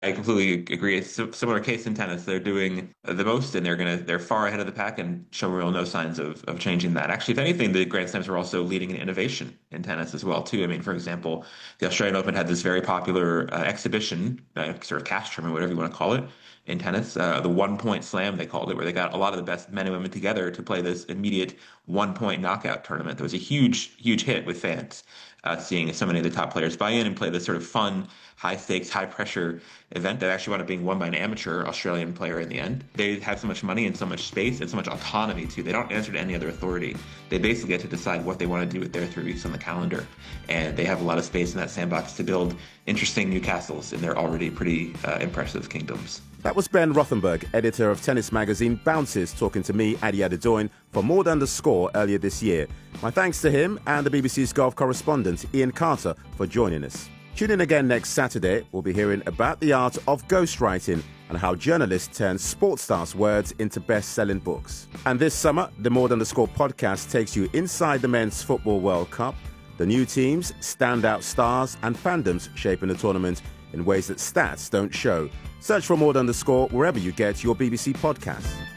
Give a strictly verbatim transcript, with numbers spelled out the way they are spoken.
I completely agree. It's a similar case in tennis. They're doing the most, and they're gonna they're far ahead of the pack, and show real no signs of of changing that. Actually, if anything, the Grand Slams are also leading in innovation in tennis as well too. I mean, for example, the Australian Open had this very popular uh, exhibition, uh, sort of cash tournament, whatever you want to call it, in tennis. Uh, the one point slam they called it, where they got a lot of the best men and women together to play this immediate one point knockout tournament. That was a huge, huge hit with fans. Uh, seeing so many of the top players buy in and play this sort of fun, high stakes, high pressure event that actually wound up being won by an amateur Australian player in the end. They have so much money and so much space and so much autonomy too. They don't answer to any other authority. They basically get to decide what they want to do with their three weeks on the calendar. And they have a lot of space in that sandbox to build interesting new castles in their already pretty uh, impressive kingdoms. That was Ben Rothenberg, editor of tennis magazine Bounces, talking to me, Adi Adedoyin, for More Than the Score earlier this year. My thanks to him and the B B C's golf correspondent, Ian Carter, for joining us. Tune in again next Saturday. We'll be hearing about the art of ghostwriting and how journalists turn sports stars' words into best-selling books. And this summer, the More Than the Score podcast takes you inside the Men's Football World Cup, the new teams, standout stars, and fandoms shaping the tournament in ways that stats don't show. Search for More Than the Score wherever you get your B B C podcasts.